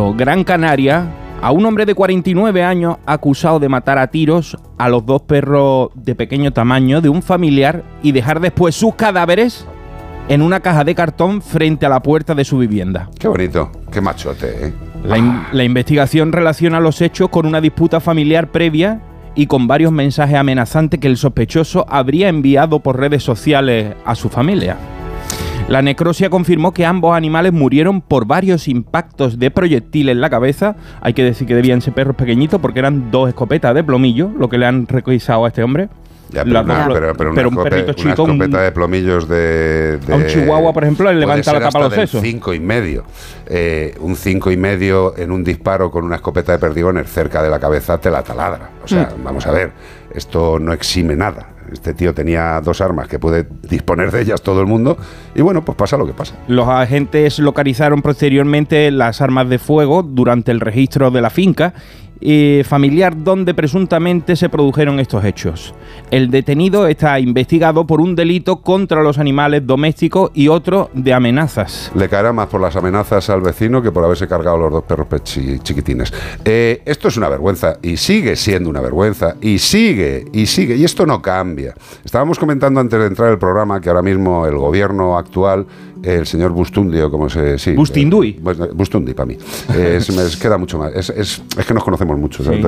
caso, Gran Canaria, a un hombre de 49 años acusado de matar a tiros a los 2 perros de pequeño tamaño de un familiar y dejar después sus cadáveres en una caja de cartón frente a la puerta de su vivienda. Qué bonito, qué machote, ¿eh? La investigación relaciona los hechos con una disputa familiar previa y con varios mensajes amenazantes que el sospechoso habría enviado por redes sociales a su familia. La necropsia confirmó que ambos animales murieron por varios impactos de proyectil en la cabeza. Hay que decir que debían ser perros pequeñitos porque eran 2 escopetas de plomillo, lo que le han requisado a este hombre. Ya, pero un perrito chico, una escopeta de plomillos de a un chihuahua, por ejemplo, le levanta la tapa a los sesos. 5,5. Un 5,5 en un disparo con una escopeta de perdigones cerca de la cabeza te la taladra. O sea, vamos a ver, esto no exime nada. Este tío tenía 2 armas que puede disponer de ellas todo el mundo y bueno, pues pasa lo que pasa. Los agentes localizaron posteriormente las armas de fuego durante el registro de la finca familiar donde presuntamente se produjeron estos hechos. El detenido está investigado por un delito contra los animales domésticos y otro de amenazas. Le caerá más por las amenazas al vecino que por haberse cargado los 2 perros chiquitines. Esto es una vergüenza y sigue siendo una vergüenza y sigue y esto no cambia. Estábamos comentando antes de entrar el programa que ahora mismo el gobierno actual, el señor Bustundi o como se... Sí, Bustindui. Bustundi para mí. Se me queda mucho más. Es que nos conocemos mucho. Sí.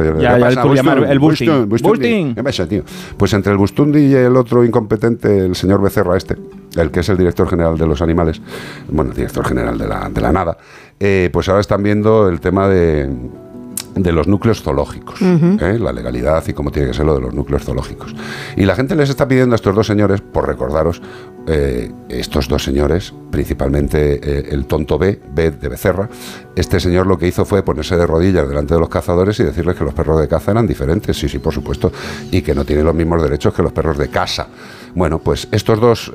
El Bustin. ¿Qué pasa, tío? Pues entre el Bustundi y el otro incompetente, el señor Becerra el que es el director general de los animales, bueno, el director general de la nada, pues ahora están viendo el tema de los núcleos zoológicos, la legalidad y cómo tiene que ser lo de los núcleos zoológicos. Y la gente les está pidiendo a estos 2 señores, por recordaros, estos 2 señores, principalmente el tonto B de Becerra, este señor lo que hizo fue ponerse de rodillas delante de los cazadores y decirles que los perros de caza eran diferentes, sí, por supuesto, y que no tienen los mismos derechos que los perros de casa. Bueno, pues estos dos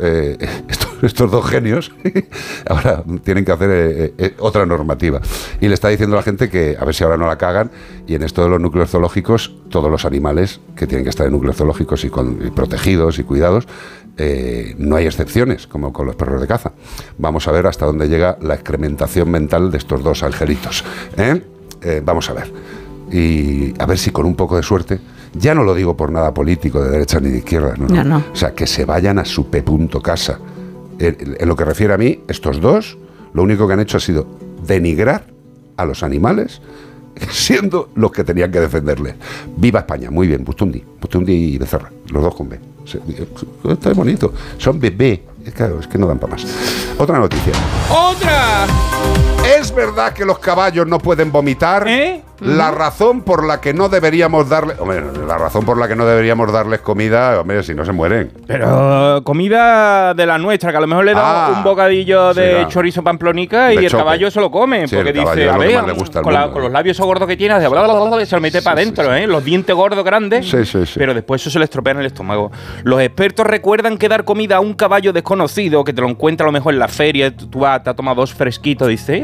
genios ahora tienen que hacer otra normativa. Y le está diciendo a la gente que a ver si ahora no la cagan y en esto de los núcleos zoológicos, todos los animales que tienen que estar en núcleos zoológicos y protegidos y cuidados, no hay excepciones, como con los perros de caza. Vamos a ver hasta dónde llega la excrementación mental de estos 2 angelitos. Vamos a ver. Y a ver si con un poco de suerte, ya no lo digo por nada político de derecha ni de izquierda, no. O sea, que se vayan a su casa. En lo que refiere a mí, estos 2, lo único que han hecho ha sido denigrar a los animales, siendo los que tenían que defenderles. ¡Viva España! Muy bien, Bustundi y Becerra, los 2 con B. Está bonito. Son bebé. Claro, es que no dan para más. Otra noticia. ¡Otra! ¿Es verdad que los caballos no pueden vomitar? La razón por la que no deberíamos darles... Hombre, la razón por la que no deberíamos darles comida, hombre, si no se mueren. Pero comida de la nuestra, que a lo mejor le da un bocadillo de chorizo pamplonica y el caballo se lo come. Sí, porque dice, a ver, con los labios esos gordos que tiene, se lo mete para adentro, los dientes gordos grandes. Sí. Pero después eso se le estropea en el estómago. Los expertos recuerdan que dar comida a un caballo desconocido, que te lo encuentra a lo mejor en la feria, tú vas, te has tomado 2 fresquitos, dices,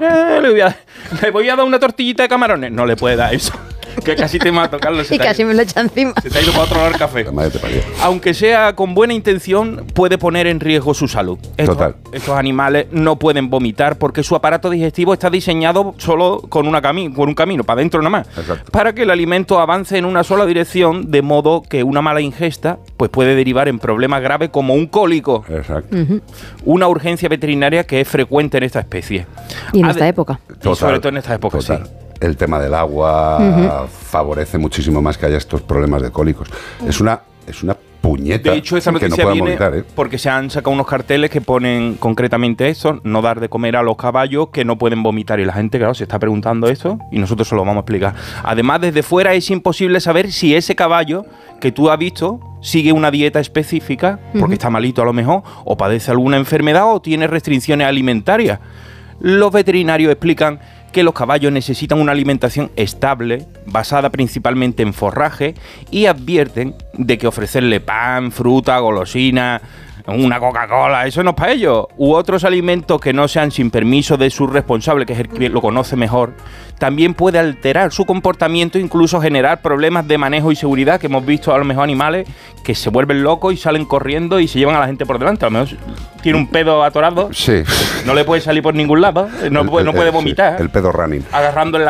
le voy a dar una tortillita de camarones. No le puede dar eso. Que casi te mato, Carlos. Y casi me lo echa encima. Se te ha ido para otro lado el café. Aunque sea con buena intención, puede poner en riesgo su salud. Estos animales no pueden vomitar porque su aparato digestivo está diseñado solo con un camino, para adentro nada más. Exacto. Para que el alimento avance en una sola dirección, de modo que una mala ingesta pues puede derivar en problemas graves como un cólico. Exacto. Una urgencia veterinaria que es frecuente en esta especie. Y en esta época. Y sobre todo en esta época, sí. El tema del agua favorece muchísimo más que haya estos problemas de cólicos. Es una puñeta. De hecho, esa noticia viene porque se han sacado unos carteles que ponen concretamente eso, no dar de comer a los caballos que no pueden vomitar. Y la gente, claro, se está preguntando eso y nosotros se lo vamos a explicar. Además, desde fuera es imposible saber si ese caballo que tú has visto sigue una dieta específica, porque está malito a lo mejor, o padece alguna enfermedad o tiene restricciones alimentarias. Los veterinarios explican que los caballos necesitan una alimentación estable, basada principalmente en forraje, y advierten de que ofrecerle pan, fruta, golosina, una Coca-Cola, eso no es para ellos, u otros alimentos que no sean sin permiso de su responsable, que es el que lo conoce mejor, también puede alterar su comportamiento, incluso generar problemas de manejo y seguridad, que hemos visto a lo mejor animales que se vuelven locos y salen corriendo y se llevan a la gente por delante. A lo mejor tiene un pedo atorado, sí, no le puede salir por ningún lado, no puede vomitar. Sí, el pedo running. Agarrando